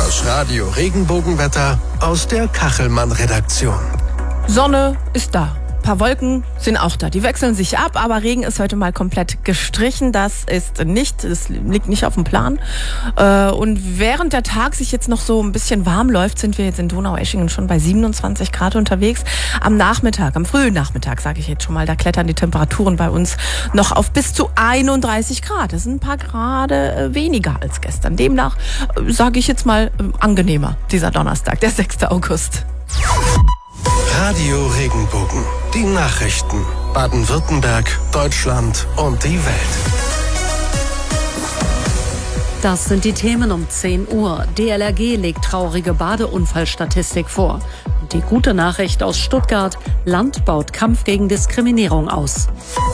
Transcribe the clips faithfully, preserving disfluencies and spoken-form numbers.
Das Radio Regenbogenwetter aus der Kachelmann-Redaktion. Sonne ist da. Ein paar Wolken sind auch da. Die wechseln sich ab, aber Regen ist heute mal komplett gestrichen. Das ist nicht, das liegt nicht auf dem Plan. Und während der Tag sich jetzt noch so ein bisschen warm läuft, sind wir jetzt in Donaueschingen schon bei siebenundzwanzig Grad unterwegs. Am Nachmittag, am frühen Nachmittag, sage ich jetzt schon mal, da klettern die Temperaturen bei uns noch auf bis zu einunddreißig Grad. Das sind ein paar Grade weniger als gestern. Demnach sage ich jetzt mal angenehmer, dieser Donnerstag, der sechster August. Radio Regenbogen. Die Nachrichten. Baden-Württemberg, Deutschland und die Welt. Das sind die Themen um zehn Uhr. D L R G legt traurige Badeunfallstatistik vor. Und die gute Nachricht aus Stuttgart: Land baut Kampf gegen Diskriminierung aus.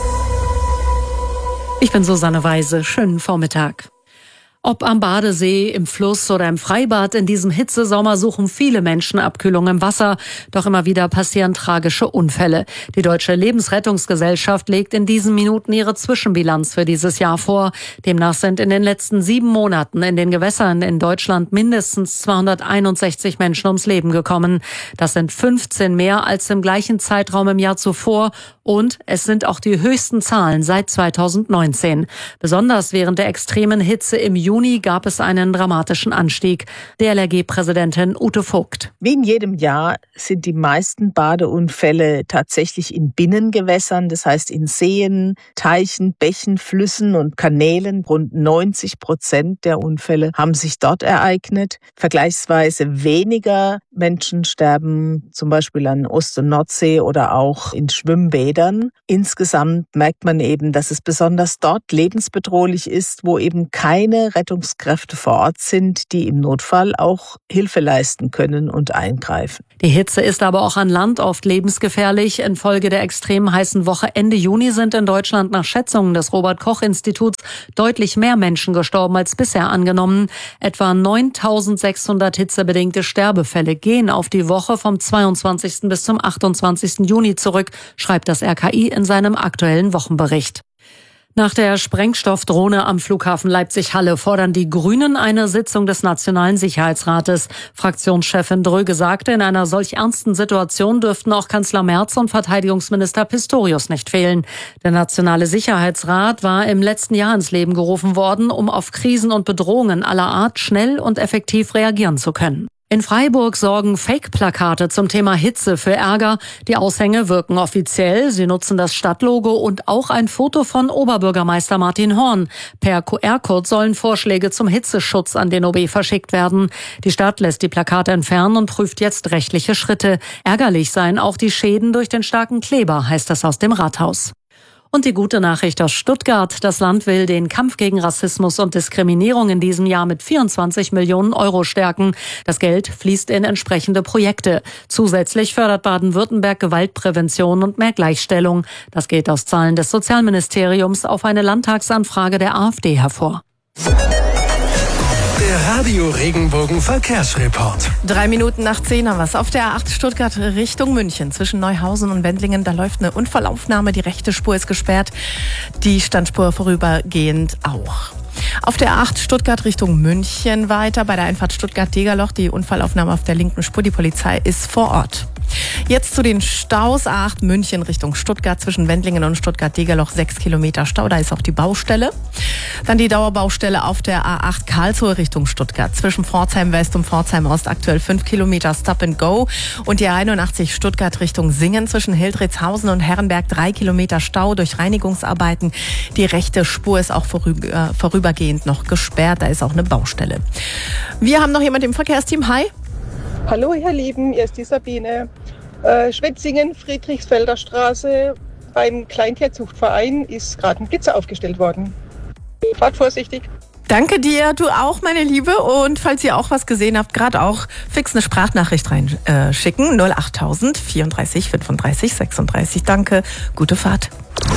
Ich bin Susanne Weise. Schönen Vormittag. Ob am Badesee, im Fluss oder im Freibad, in diesem Hitzesommer suchen viele Menschen Abkühlung im Wasser. Doch immer wieder passieren tragische Unfälle. Die Deutsche Lebensrettungsgesellschaft legt in diesen Minuten ihre Zwischenbilanz für dieses Jahr vor. Demnach sind in den letzten sieben Monaten in den Gewässern in Deutschland mindestens zweihunderteinundsechzig Menschen ums Leben gekommen. Das sind fünfzehn mehr als im gleichen Zeitraum im Jahr zuvor. Und es sind auch die höchsten Zahlen seit zweitausendneunzehn. Besonders während der extremen Hitze im Juni gab es einen dramatischen Anstieg. D L R G-Präsidentin Ute Vogt. Wie in jedem Jahr sind die meisten Badeunfälle tatsächlich in Binnengewässern, das heißt in Seen, Teichen, Bächen, Flüssen und Kanälen. Rund neunzig Prozent der Unfälle haben sich dort ereignet. Vergleichsweise weniger Menschen sterben zum Beispiel an Ost- und Nordsee oder auch in Schwimmbädern. Insgesamt merkt man eben, dass es besonders dort lebensbedrohlich ist, wo eben keine Rettungskräfte vor Ort sind, die im Notfall auch Hilfe leisten können und eingreifen. Die Hitze ist aber auch an Land oft lebensgefährlich. Infolge der extrem heißen Woche Ende Juni sind in Deutschland nach Schätzungen des Robert-Koch-Instituts deutlich mehr Menschen gestorben als bisher angenommen. Etwa neuntausendsechshundert hitzebedingte Sterbefälle gehen auf die Woche vom zweiundzwanzigsten bis zum achtundzwanzigsten Juni zurück, schreibt das R K I in seinem aktuellen Wochenbericht. Nach der Sprengstoffdrohne am Flughafen Leipzig-Halle fordern die Grünen eine Sitzung des Nationalen Sicherheitsrates. Fraktionschefin Dröge sagte, in einer solch ernsten Situation dürften auch Kanzler Merz und Verteidigungsminister Pistorius nicht fehlen. Der Nationale Sicherheitsrat war im letzten Jahr ins Leben gerufen worden, um auf Krisen und Bedrohungen aller Art schnell und effektiv reagieren zu können. In Freiburg sorgen Fake-Plakate zum Thema Hitze für Ärger. Die Aushänge wirken offiziell. Sie nutzen das Stadtlogo und auch ein Foto von Oberbürgermeister Martin Horn. Per Q R-Code sollen Vorschläge zum Hitzeschutz an den O B verschickt werden. Die Stadt lässt die Plakate entfernen und prüft jetzt rechtliche Schritte. Ärgerlich seien auch die Schäden durch den starken Kleber, heißt es aus dem Rathaus. Und die gute Nachricht aus Stuttgart: Das Land will den Kampf gegen Rassismus und Diskriminierung in diesem Jahr mit vierundzwanzig Millionen Euro stärken. Das Geld fließt in entsprechende Projekte. Zusätzlich fördert Baden-Württemberg Gewaltprävention und mehr Gleichstellung. Das geht aus Zahlen des Sozialministeriums auf eine Landtagsanfrage der AfD hervor. Der Radio Regenbogen Verkehrsreport. Drei Minuten nach zehn haben wir es. Auf der A acht Stuttgart Richtung München zwischen Neuhausen und Wendlingen, da läuft eine Unfallaufnahme. Die rechte Spur ist gesperrt, die Standspur vorübergehend auch. Auf der A acht Stuttgart Richtung München weiter bei der Einfahrt Stuttgart-Degerloch die Unfallaufnahme auf der linken Spur. Die Polizei ist vor Ort. Jetzt zu den Staus. A acht München Richtung Stuttgart zwischen Wendlingen und Stuttgart-Degerloch sechs Kilometer Stau. Da ist auch die Baustelle. Dann die Dauerbaustelle auf der A acht Karlsruhe Richtung Stuttgart zwischen Pforzheim West und Pforzheim Ost aktuell fünf Kilometer Stop and Go. Und die A einundachtzig Stuttgart Richtung Singen zwischen Hildritzhausen und Herrenberg drei Kilometer Stau durch Reinigungsarbeiten. Die rechte Spur ist auch vorüber, äh, vorübergehend noch gesperrt. Da ist auch eine Baustelle. Wir haben noch jemand im Verkehrsteam. Hi. Hallo ihr Lieben, hier ist die Sabine. Äh, Schwetzingen, Friedrichsfelder Straße, beim Kleintierzuchtverein ist gerade ein Blitzer aufgestellt worden. Fahrt vorsichtig. Danke dir, du auch, meine Liebe. Und falls ihr auch was gesehen habt, gerade auch fix eine Sprachnachricht reinschicken. Äh, null achttausend vierunddreißig fünfunddreißig sechsunddreißig. Danke, gute Fahrt.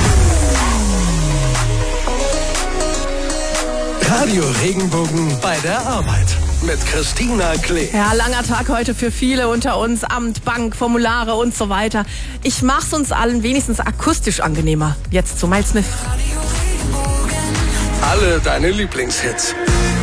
Radio Regenbogen bei der Arbeit mit Christina Klee. Ja, langer Tag heute für viele unter uns. Amt, Bank, Formulare und so weiter. Ich mach's uns allen wenigstens akustisch angenehmer. Jetzt zu Miles Smith. Alle deine Lieblingshits.